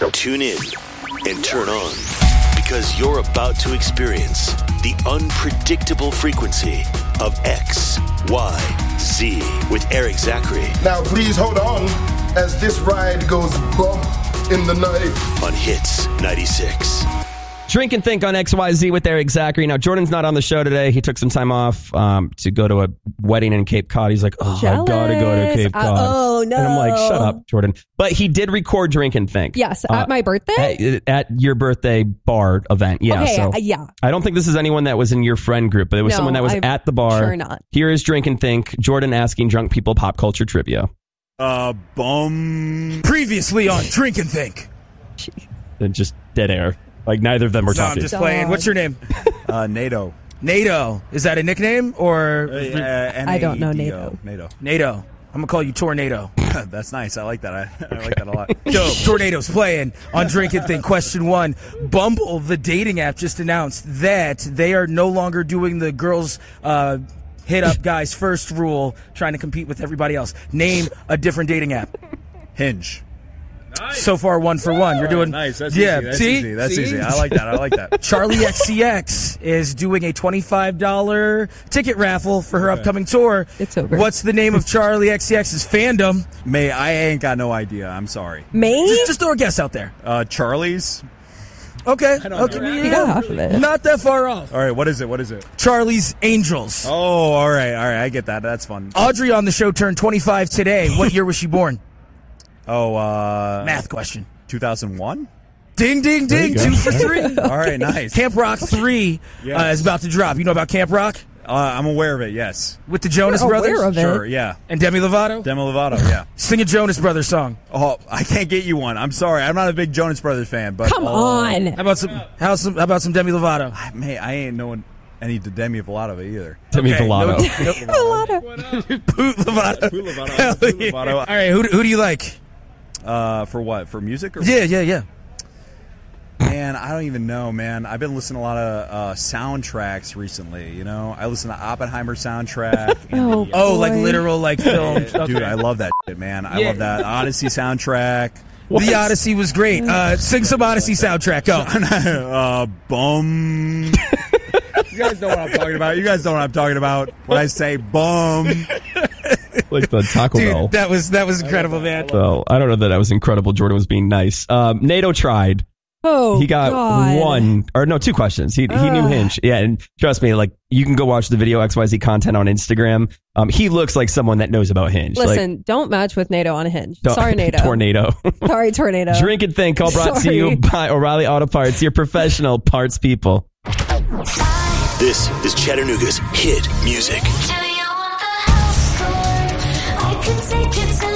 Tune in and turn on, because you're about to experience the unpredictable frequency of XYZ with Eric Zachary. Now please hold on as this ride goes bump in the night. On Hits 96. Drink and Think on XYZ with Eric Zachary. Now, Jordan's not on the show today. He took some time off to go to a wedding in Cape Cod. He's like, I gotta go to Cape Cod. Oh, no. And I'm like, shut up, Jordan. But he did record Drink and Think. Yes, at my birthday? At your birthday bar event. Yeah. Okay, so yeah. I don't think this is anyone that was in your friend group, but it was someone that was at the bar. Sure not. Here is Drink and Think. Jordan asking drunk people pop culture trivia. Previously on Drink and Think. And just dead air. Like neither of them were talking. I'm just playing. What's your name? NATO. NATO. Is that a nickname or? I don't know NATO. NATO. I'm gonna call you Tornado. That's nice. I like that. I like that a lot. Dope. Tornado's playing on Drink and Think. Question 1. Bumble, the dating app, just announced that they are no longer doing the girls hit up guys first rule, trying to compete with everybody else. Name a different dating app. Hinge. Nice. So far, 1 for 1. You're doing nice. That's yeah. Easy. That's see, easy. That's easy. I like that. Charlie XCX is doing a $25 ticket raffle for her upcoming tour. It's over. What's the name of Charlie XCX's fandom? May, I ain't got no idea. I'm sorry. Me? Just throw a guess out there. Charlie's. Okay. Half of it. Not that far off. All right. What is it? Charlie's Angels. Oh, all right. I get that. That's fun. Audrey on the show turned 25 today. What year was she born? Oh, math question. 2001? Ding, ding, ding. 2 for 3. All right, nice. Camp Rock 3 is about to drop. You know about Camp Rock? I'm aware of it, yes. With the Jonas Brothers? Aware of it. Sure, yeah. And Demi Lovato? Yeah. Sing a Jonas Brothers song. Oh, I can't get you one. I'm sorry. I'm not a big Jonas Brothers fan, but Come on. How about some Demi Lovato? Man, I ain't knowing any Demi Lovato either. Demi Lovato. Poot Lovato. All right, who do you like? For what? For music? Or Yeah. Man, I don't even know, man. I've been listening to a lot of soundtracks recently, you know? I listen to Oppenheimer soundtrack. Like literal films. Dude, I love that shit, man. I love that. Odyssey soundtrack. The Odyssey was great. Sing some Odyssey soundtrack. Go. Bum. You guys know what I'm talking about. When I say bum. Like the Taco Bell. Dude, that was incredible, man. Well, I don't know that was incredible. Jordan was being nice. NATO tried. Oh, he got God. 2 questions. He knew Hinge. Yeah, and trust me, like you can go watch the video XYZ content on Instagram. He looks like someone that knows about Hinge. Listen, don't match with NATO on a Hinge. Sorry, NATO. Tornado. Sorry, Tornado. Drink and Think, all brought to you by O'Reilly Auto Parts, your professional parts people. This is Chattanooga's hit music. Do you want the house tour? I can take it to